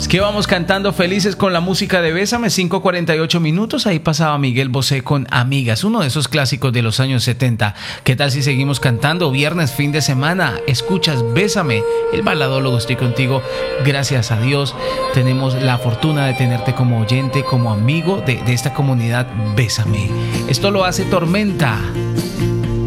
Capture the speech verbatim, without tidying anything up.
Que vamos cantando felices con la música de Bésame, cinco cuarenta y ocho minutos. Ahí pasaba Miguel Bosé con Amigas, uno de esos clásicos de los años setenta. ¿Qué tal si seguimos cantando? Viernes, fin de semana, escuchas Bésame, el baladólogo, estoy contigo. Gracias a Dios tenemos la fortuna de tenerte como oyente, como amigo de, de esta comunidad Bésame. Esto lo hace Tormenta.